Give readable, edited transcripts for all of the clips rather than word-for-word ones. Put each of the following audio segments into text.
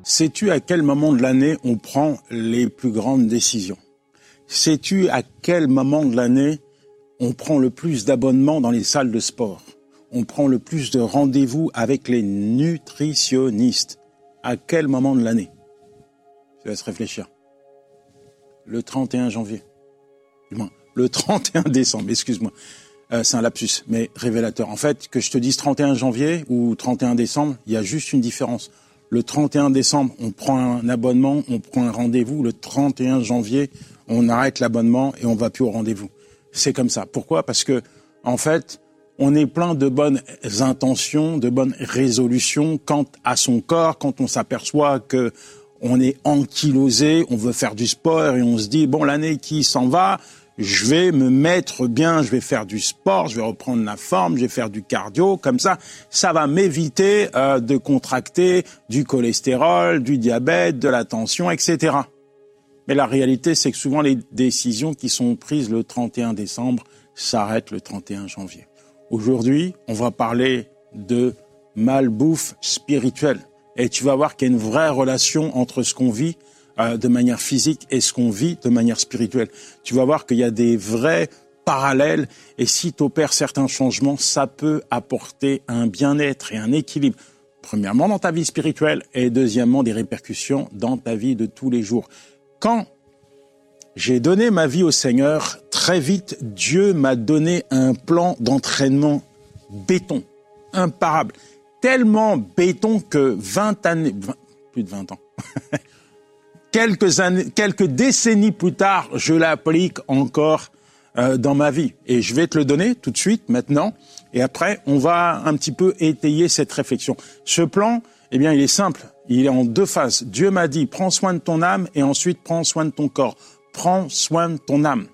Sais-tu à quel moment de l'année on prend les plus grandes décisions? Sais-tu à quel moment de l'année on prend le plus d'abonnements dans les salles de sport? On prend le plus de rendez-vous avec les nutritionnistes? À quel moment de l'année? Je te laisse réfléchir. Le 31 janvier. Du moins, le 31 décembre, excuse-moi. C'est un lapsus, mais révélateur. En fait, que je te dise 31 janvier ou 31 décembre, il y a juste une différence. Le 31 décembre, on prend un abonnement, on prend un rendez-vous. Le 31 janvier, on arrête l'abonnement et on va plus au rendez-vous. C'est comme ça. Pourquoi? Parce que, en fait, on est plein de bonnes intentions, de bonnes résolutions quant à son corps, quand on s'aperçoit que on est ankylosé, on veut faire du sport et on se dit, bon, l'année qui s'en va, je vais me mettre bien, je vais faire du sport, je vais reprendre la forme, je vais faire du cardio, comme ça va m'éviter de contracter du cholestérol, du diabète, de la tension, etc. Mais la réalité, c'est que souvent les décisions qui sont prises le 31 décembre s'arrêtent le 31 janvier. Aujourd'hui, on va parler de malbouffe spirituelle. Et tu vas voir qu'il y a une vraie relation entre ce qu'on vit de manière physique et ce qu'on vit de manière spirituelle. Tu vas voir qu'il y a des vrais parallèles et si tu opères certains changements, ça peut apporter un bien-être et un équilibre. Premièrement, dans ta vie spirituelle et deuxièmement, des répercussions dans ta vie de tous les jours. Quand j'ai donné ma vie au Seigneur, très vite, Dieu m'a donné un plan d'entraînement béton, imparable. Tellement béton que plus de 20 ans, quelques décennies plus tard, je l'applique encore dans ma vie. Et je vais te le donner tout de suite, maintenant. Et après, on va un petit peu étayer cette réflexion. Ce plan, eh bien, il est simple. Il est en deux phases. Dieu m'a dit, prends soin de ton âme et ensuite prends soin de ton corps. Prends soin de ton âme.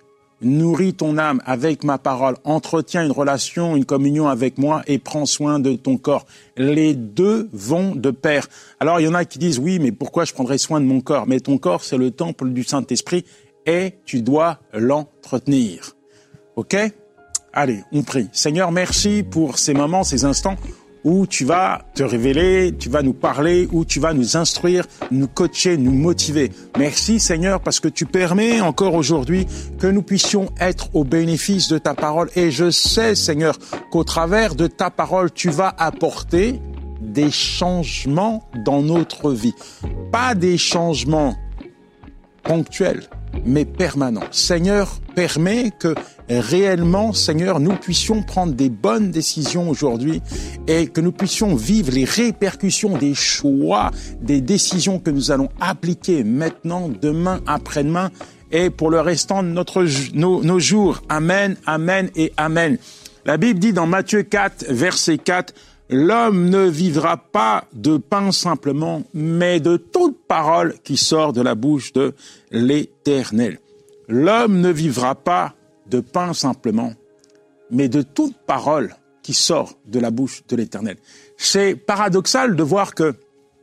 Nourris ton âme avec ma parole. Entretiens une relation, une communion avec moi et prends soin de ton corps. Les deux vont de pair. Alors, il y en a qui disent, oui, mais pourquoi je prendrais soin de mon corps? Mais ton corps, c'est le temple du Saint-Esprit et tu dois l'entretenir. OK? Allez, on prie. Seigneur, merci pour ces moments, ces instants où tu vas te révéler, tu vas nous parler, où tu vas nous instruire, nous coacher, nous motiver. Merci Seigneur parce que tu permets encore aujourd'hui que nous puissions être au bénéfice de ta parole. Et je sais Seigneur qu'au travers de ta parole, tu vas apporter des changements dans notre vie. Pas des changements ponctuels, mais permanents. Seigneur, permets que réellement, Seigneur, nous puissions prendre des bonnes décisions aujourd'hui et que nous puissions vivre les répercussions des choix, des décisions que nous allons appliquer maintenant, demain, après-demain et pour le restant de nos jours. Amen, amen et amen. La Bible dit dans Matthieu 4, verset 4, « L'homme ne vivra pas de pain simplement, mais de toute parole qui sort de la bouche de l'Éternel. » L'homme ne vivra pas de pain simplement, mais de toute parole qui sort de la bouche de l'Éternel. C'est paradoxal de voir que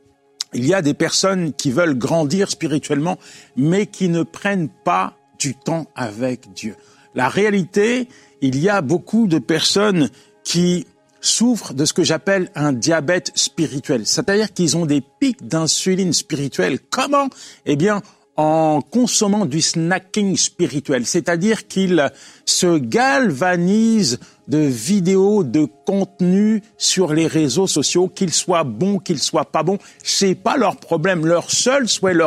il y a des personnes qui veulent grandir spirituellement, mais qui ne prennent pas du temps avec Dieu. La réalité, il y a beaucoup de personnes qui souffrent de ce que j'appelle un diabète spirituel. C'est-à-dire qu'ils ont des pics d'insuline spirituelle. Comment? Eh bien, en consommant du snacking spirituel, c'est-à-dire qu'ils se galvanisent de vidéos, de contenus sur les réseaux sociaux, qu'ils soient bons, qu'ils soient pas bons, c'est pas leur problème. Leur seule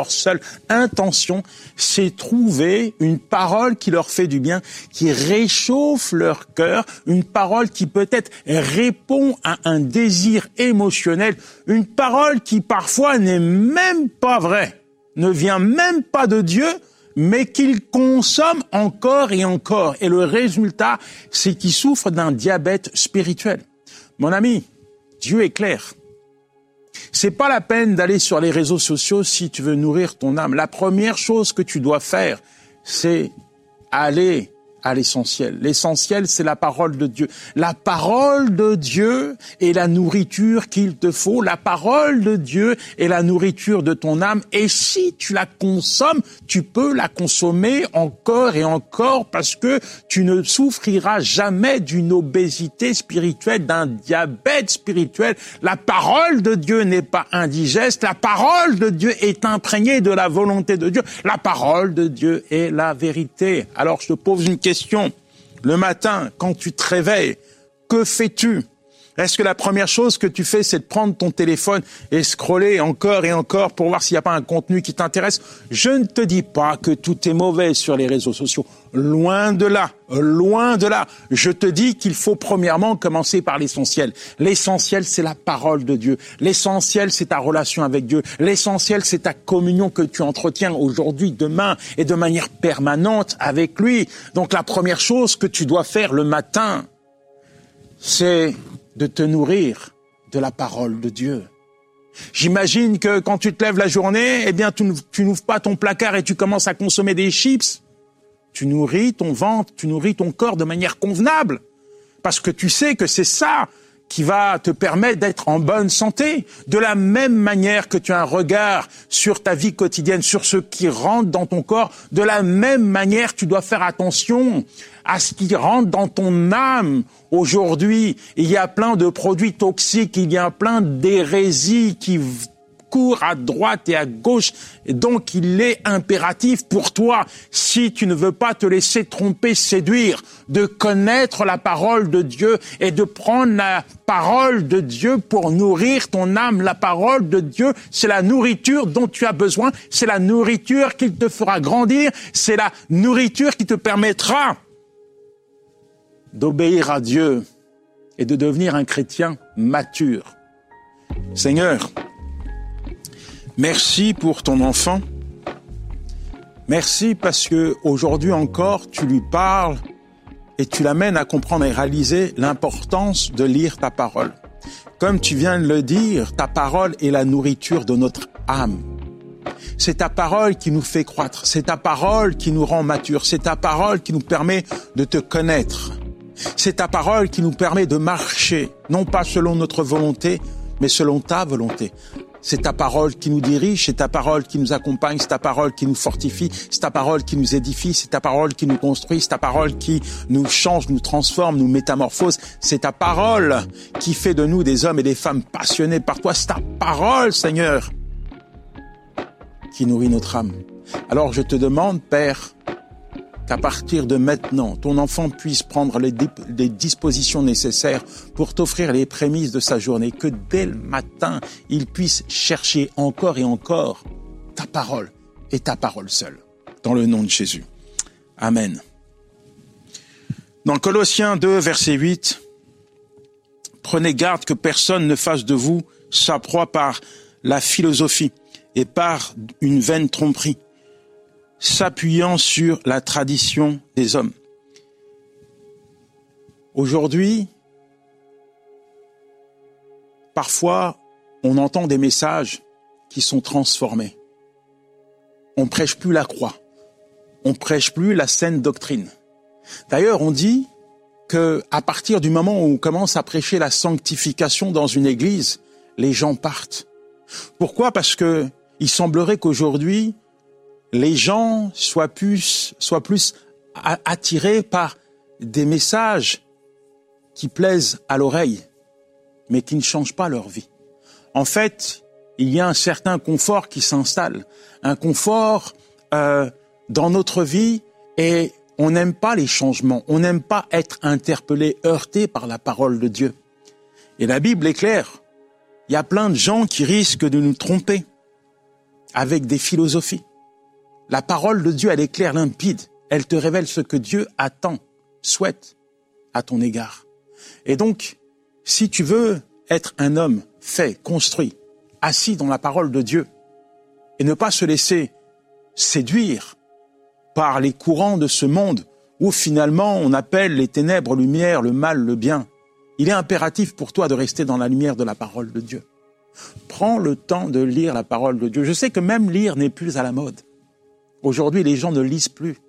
intention, c'est trouver une parole qui leur fait du bien, qui réchauffe leur cœur, une parole qui peut-être répond à un désir émotionnel, une parole qui parfois n'est même pas vraie, ne vient même pas de Dieu, mais qu'ils consomment encore et encore. Et le résultat, c'est qu'ils souffrent d'un diabète spirituel. Mon ami, Dieu est clair. C'est pas la peine d'aller sur les réseaux sociaux si tu veux nourrir ton âme. La première chose que tu dois faire, c'est aller à l'essentiel. L'essentiel, c'est la parole de Dieu. La parole de Dieu est la nourriture qu'il te faut. La parole de Dieu est la nourriture de ton âme. Et si tu la consommes, tu peux la consommer encore et encore parce que tu ne souffriras jamais d'une obésité spirituelle, d'un diabète spirituel. La parole de Dieu n'est pas indigeste. La parole de Dieu est imprégnée de la volonté de Dieu. La parole de Dieu est la vérité. Alors, je te pose une question. Le matin, quand tu te réveilles, que fais-tu? Est-ce que la première chose que tu fais, c'est de prendre ton téléphone et scroller encore et encore pour voir s'il n'y a pas un contenu qui t'intéresse? Je ne te dis pas que tout est mauvais sur les réseaux sociaux. Loin de là, loin de là. Je te dis qu'il faut premièrement commencer par l'essentiel. L'essentiel, c'est la parole de Dieu. L'essentiel, c'est ta relation avec Dieu. L'essentiel, c'est ta communion que tu entretiens aujourd'hui, demain et de manière permanente avec lui. Donc la première chose que tu dois faire le matin, c'est de te nourrir de la parole de Dieu. J'imagine que quand tu te lèves la journée, eh bien, tu n'ouvres pas ton placard et tu commences à consommer des chips. Tu nourris ton ventre, tu nourris ton corps de manière convenable. Parce que tu sais que c'est ça qui va te permettre d'être en bonne santé. De la même manière que tu as un regard sur ta vie quotidienne, sur ce qui rentre dans ton corps, de la même manière, tu dois faire attention à ce qui rentre dans ton âme. Aujourd'hui, il y a plein de produits toxiques, il y a plein d'hérésies qui courent à droite et à gauche. Et donc, il est impératif pour toi, si tu ne veux pas te laisser tromper, séduire, de connaître la parole de Dieu et de prendre la parole de Dieu pour nourrir ton âme. La parole de Dieu, c'est la nourriture dont tu as besoin. C'est la nourriture qui te fera grandir. C'est la nourriture qui te permettra d'obéir à Dieu et de devenir un chrétien mature. Seigneur, merci pour ton enfant. Merci parce que aujourd'hui encore, tu lui parles et tu l'amènes à comprendre et réaliser l'importance de lire ta parole. Comme tu viens de le dire, ta parole est la nourriture de notre âme. C'est ta parole qui nous fait croître. C'est ta parole qui nous rend matures. C'est ta parole qui nous permet de te connaître. C'est ta parole qui nous permet de marcher, non pas selon notre volonté, mais selon ta volonté. C'est ta parole qui nous dirige, c'est ta parole qui nous accompagne, c'est ta parole qui nous fortifie, c'est ta parole qui nous édifie, c'est ta parole qui nous construit, c'est ta parole qui nous change, nous transforme, nous métamorphose. C'est ta parole qui fait de nous des hommes et des femmes passionnés par toi. C'est ta parole, Seigneur, qui nourrit notre âme. Alors je te demande, Père, qu'à partir de maintenant, ton enfant puisse prendre les dispositions nécessaires pour t'offrir les prémices de sa journée, que dès le matin, il puisse chercher encore et encore ta parole et ta parole seule, dans le nom de Jésus. Amen. Dans Colossiens 2, verset 8, « Prenez garde que personne ne fasse de vous sa proie par la philosophie et par une vaine tromperie, s'appuyant sur la tradition des hommes. » Aujourd'hui, parfois, on entend des messages qui sont transformés. On prêche plus la croix. On prêche plus la saine doctrine. D'ailleurs, on dit que à partir du moment où on commence à prêcher la sanctification dans une église, les gens partent. Pourquoi? Parce que il semblerait qu'aujourd'hui, les gens soient plus attirés par des messages qui plaisent à l'oreille, mais qui ne changent pas leur vie. En fait, il y a un certain confort qui s'installe, un confort dans notre vie, et on n'aime pas les changements, on n'aime pas être interpellé, heurté par la parole de Dieu. Et la Bible est claire, il y a plein de gens qui risquent de nous tromper avec des philosophies. La parole de Dieu, elle est claire, limpide. Elle te révèle ce que Dieu attend, souhaite à ton égard. Et donc, si tu veux être un homme fait, construit, assis dans la parole de Dieu, et ne pas se laisser séduire par les courants de ce monde, où finalement on appelle les ténèbres lumière, le mal le bien, il est impératif pour toi de rester dans la lumière de la parole de Dieu. Prends le temps de lire la parole de Dieu. Je sais que même lire n'est plus à la mode. Aujourd'hui, les gens ne lisent plus.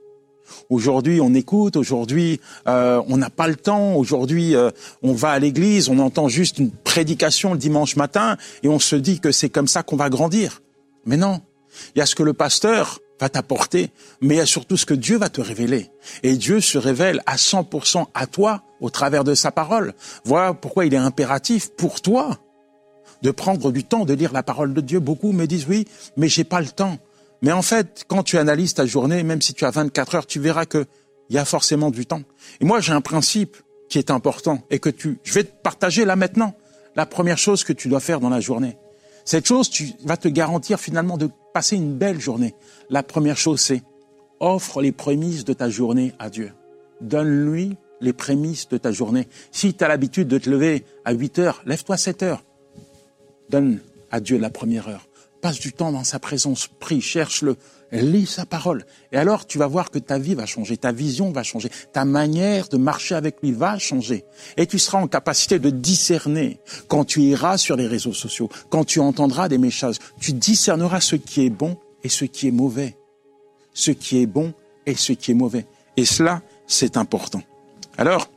Aujourd'hui, on écoute. Aujourd'hui, on n'a pas le temps. Aujourd'hui, on va à l'église, on entend juste une prédication le dimanche matin et on se dit que c'est comme ça qu'on va grandir. Mais non, il y a ce que le pasteur va t'apporter, mais il y a surtout ce que Dieu va te révéler. Et Dieu se révèle à 100% à toi au travers de sa parole. Voilà pourquoi il est impératif pour toi de prendre du temps de lire la parole de Dieu. Beaucoup me disent oui, mais j'ai pas le temps. Mais en fait, quand tu analyses ta journée, même si tu as 24 heures, tu verras que il y a forcément du temps. Et moi, j'ai un principe qui est important et que je vais te partager là maintenant. La première chose que tu dois faire dans la journée. Cette chose, va te garantir finalement de passer une belle journée. La première chose, c'est offre les prémices de ta journée à Dieu. Donne-lui les prémices de ta journée. Si tu as l'habitude de te lever à 8 heures, lève-toi à 7 heures. Donne à Dieu la première heure. Passe du temps dans sa présence, prie, cherche-le, lis sa parole. Et alors, tu vas voir que ta vie va changer, ta vision va changer, ta manière de marcher avec lui va changer. Et tu seras en capacité de discerner quand tu iras sur les réseaux sociaux, quand tu entendras des messages. Tu discerneras ce qui est bon et ce qui est mauvais. Ce qui est bon et ce qui est mauvais. Et cela, c'est important. Alors,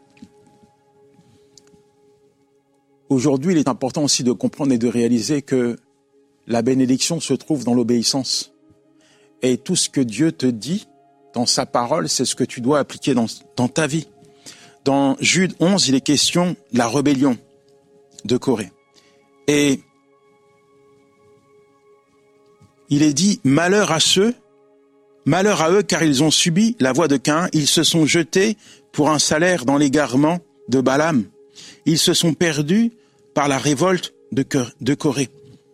aujourd'hui, il est important aussi de comprendre et de réaliser que la bénédiction se trouve dans l'obéissance. Et tout ce que Dieu te dit dans sa parole, c'est ce que tu dois appliquer dans ta vie. Dans Jude 11, il est question de la rébellion de Corée. Et il est dit, malheur à eux, car ils ont subi la voie de Caïn, ils se sont jetés pour un salaire dans l'égarement de Balaam. Ils se sont perdus par la révolte de Corée.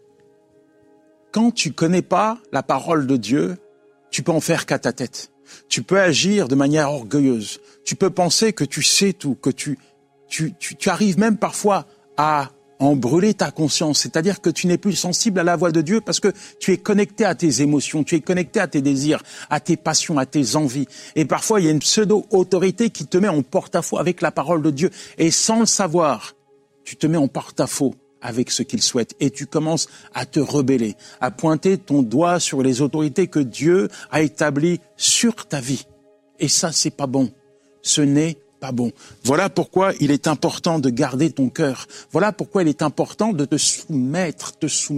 Quand tu connais pas la parole de Dieu, tu peux en faire qu'à ta tête. Tu peux agir de manière orgueilleuse. Tu peux penser que tu sais tout, que tu arrives même parfois à en brûler ta conscience. C'est-à-dire que tu n'es plus sensible à la voix de Dieu parce que tu es connecté à tes émotions, tu es connecté à tes désirs, à tes passions, à tes envies. Et parfois, il y a une pseudo-autorité qui te met en porte-à-faux avec la parole de Dieu. Et sans le savoir, tu te mets en porte-à-faux avec ce qu'il souhaite. Et tu commences à te rebeller, à pointer ton doigt sur les autorités que Dieu a établies sur ta vie. Et ça, c'est pas bon. Ce n'est pas bon. Voilà pourquoi il est important de garder ton cœur. Voilà pourquoi il est important de te soumettre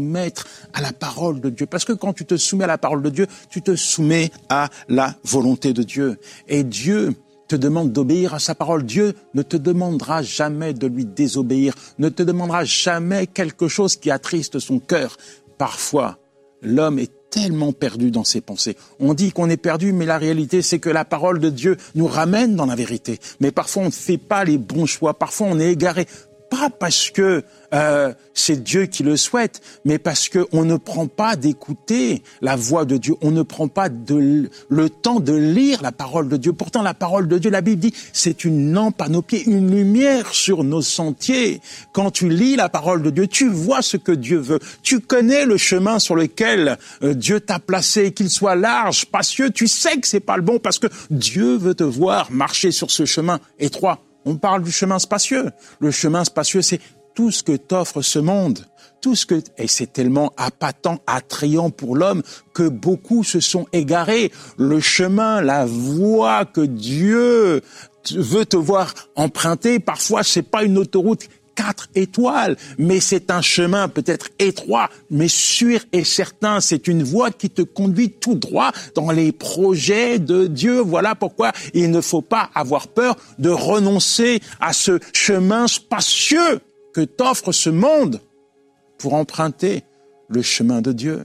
à la parole de Dieu. Parce que quand tu te soumets à la parole de Dieu, tu te soumets à la volonté de Dieu. Et Dieu te demande d'obéir à sa parole. Dieu ne te demandera jamais de lui désobéir, ne te demandera jamais quelque chose qui attriste son cœur. Parfois, l'homme est tellement perdu dans ses pensées. On dit qu'on est perdu, mais la réalité, c'est que la parole de Dieu nous ramène dans la vérité. Mais parfois, on ne fait pas les bons choix. Parfois, on est égaré. Pas parce que c'est Dieu qui le souhaite, mais parce que on ne prend pas d'écouter la voix de Dieu. On ne prend pas le temps de lire la parole de Dieu. Pourtant, la parole de Dieu, la Bible dit, c'est une lampe à nos pieds, une lumière sur nos sentiers. Quand tu lis la parole de Dieu, tu vois ce que Dieu veut. Tu connais le chemin sur lequel Dieu t'a placé, qu'il soit large, spacieux. Tu sais que c'est pas le bon parce que Dieu veut te voir marcher sur ce chemin étroit. On parle du chemin spacieux. Le chemin spacieux, c'est tout ce que t'offre ce monde. Et c'est tellement appâtant, attrayant pour l'homme que beaucoup se sont égarés. Le chemin, la voie que Dieu veut te voir emprunter, parfois, c'est pas une autoroute 4 étoiles, mais c'est un chemin peut-être étroit, mais sûr et certain. C'est une voie qui te conduit tout droit dans les projets de Dieu. Voilà pourquoi il ne faut pas avoir peur de renoncer à ce chemin spacieux que t'offre ce monde pour emprunter le chemin de Dieu.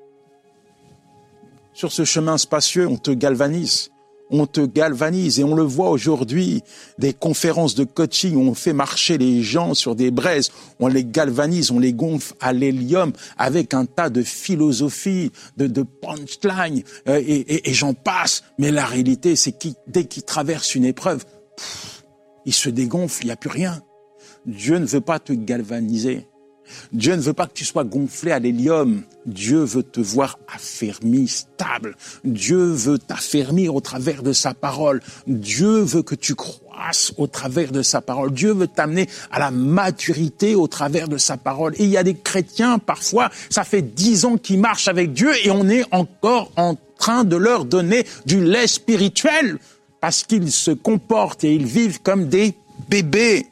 Sur ce chemin spacieux, on te galvanise. On te galvanise et on le voit aujourd'hui, des conférences de coaching où on fait marcher les gens sur des braises, on les galvanise, on les gonfle à l'hélium avec un tas de philosophies, de punchlines et j'en passe. Mais la réalité, c'est que dès qu'ils traversent une épreuve, ils se dégonflent, il n'y a plus rien. Dieu ne veut pas te galvaniser. Dieu ne veut pas que tu sois gonflé à l'hélium. Dieu veut te voir affermi, stable. Dieu veut t'affermir au travers de sa parole. Dieu veut que tu croisses au travers de sa parole. Dieu veut t'amener à la maturité au travers de sa parole. Et il y a des chrétiens, parfois, ça fait 10 ans qu'ils marchent avec Dieu et on est encore en train de leur donner du lait spirituel parce qu'ils se comportent et ils vivent comme des bébés.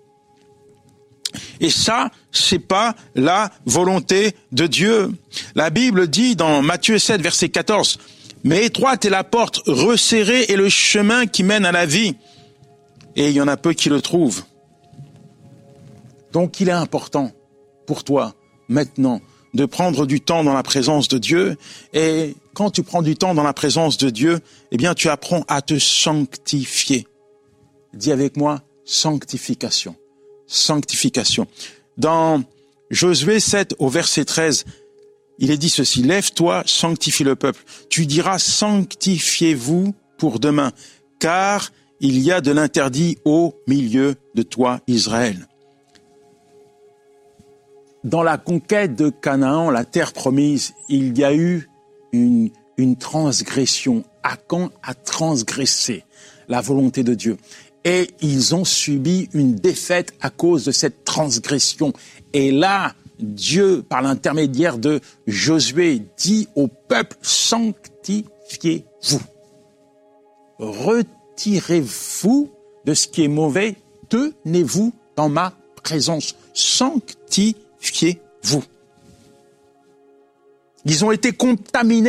Et ça, c'est pas la volonté de Dieu. La Bible dit dans Matthieu 7, verset 14, « Mais étroite est la porte, resserrée est le chemin qui mène à la vie, et il y en a peu qui le trouvent. » Donc il est important pour toi, maintenant, de prendre du temps dans la présence de Dieu. Et quand tu prends du temps dans la présence de Dieu, eh bien, tu apprends à te sanctifier. Dis avec moi, sanctification. Sanctification. Dans Josué 7, au verset 13, il est dit ceci, « Lève-toi, sanctifie le peuple. Tu diras, sanctifiez-vous pour demain, car il y a de l'interdit au milieu de toi, Israël. » Dans la conquête de Canaan, la terre promise, il y a eu une transgression. Akan a transgressé la volonté de Dieu. Et ils ont subi une défaite à cause de cette transgression. Et là, Dieu, par l'intermédiaire de Josué, dit au peuple, sanctifiez-vous. Retirez-vous de ce qui est mauvais, tenez-vous dans ma présence. Sanctifiez-vous. Ils ont été contaminés